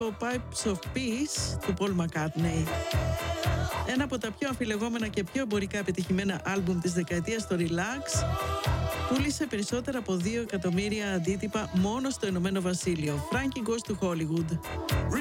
το Pipes of Peace του Paul McCartney. Ένα από τα πιο αμφιλεγόμενα και πιο εμπορικά επιτυχημένα άλμπουμ της δεκαετίας, το Relax, πούλησε περισσότερα από 2 εκατομμύρια αντίτυπα μόνο στο Ηνωμένο Βασίλειο. Frankie Goes to Hollywood.